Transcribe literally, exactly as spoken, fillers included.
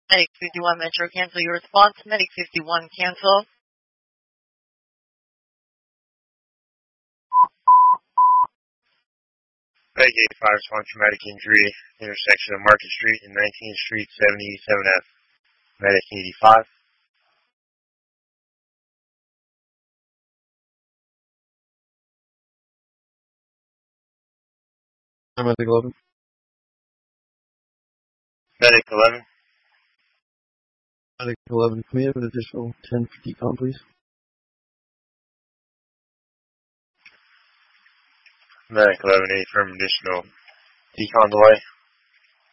Medic fifty-one Metro, cancel your response. Medic fifty-one, cancel. Medic eighty-five, respond traumatic injury, intersection of Market Street and nineteenth Street, seventy-seven F. Medic eighty-five. Medic eleven. Medic eleven. Medic eleven, can we have an additional ten for decon, please? Medic eleven, A, from additional decon delay.